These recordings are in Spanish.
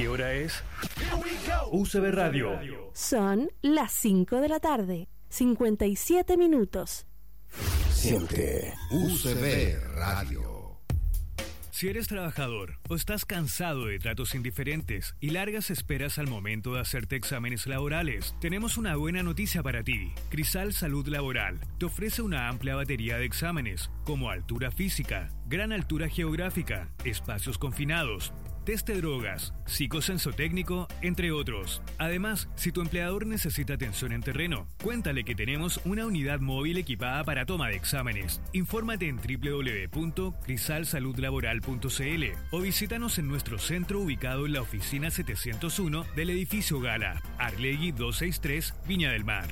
¿Qué hora es? UCB Radio. Son las 5 de la tarde, 57 minutos. Siempre UCB Radio. Si eres trabajador o estás cansado de tratos indiferentes y largas esperas al momento de hacerte exámenes laborales, tenemos una buena noticia para ti. Crisal Salud Laboral te ofrece una amplia batería de exámenes, como altura física, gran altura geográfica, espacios confinados, test de drogas, psicosensotécnico, entre otros. Además, si tu empleador necesita atención en terreno, cuéntale que tenemos una unidad móvil equipada para toma de exámenes. Infórmate en www.crisalsaludlaboral.cl o visítanos en nuestro centro ubicado en la oficina 701 del edificio Gala, Arlegui 263, Viña del Mar.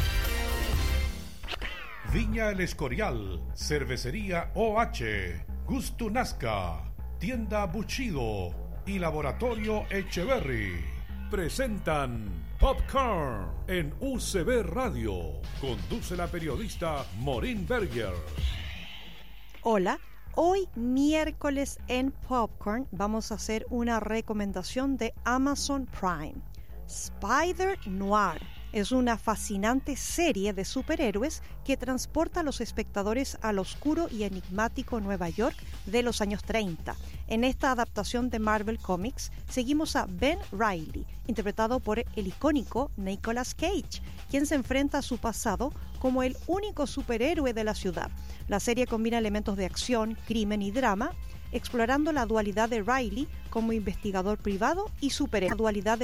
Viña El Escorial, Cervecería OH, Gusto Nazca, Tienda Buchido y Laboratorio Echeverry presentan Popcorn en UCB Radio. Conduce la periodista Maureen Berger. Hola, hoy miércoles en Popcorn vamos a hacer una recomendación de Amazon Prime. Spider-Noir es una fascinante serie de superhéroes que transporta a los espectadores al oscuro y enigmático Nueva York de los años 30. En esta adaptación de Marvel Comics seguimos a Ben Reilly, interpretado por el icónico Nicolas Cage, quien se enfrenta a su pasado como el único superhéroe de la ciudad. La serie combina elementos de acción, crimen y drama, explorando la dualidad de Reilly como investigador privado y superhéroe.